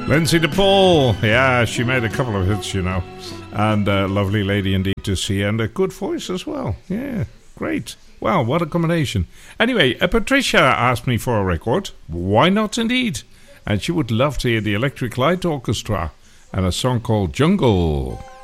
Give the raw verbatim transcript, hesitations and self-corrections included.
Lindsay DePaul, yeah, she made a couple of hits, you know, and a lovely lady indeed to see, and a good voice as well. Yeah, great. Wow, what a combination. Anyway, uh, Patricia asked me for a record. Why not indeed? And she would love to hear the Electric Light Orchestra and a song called Jungle.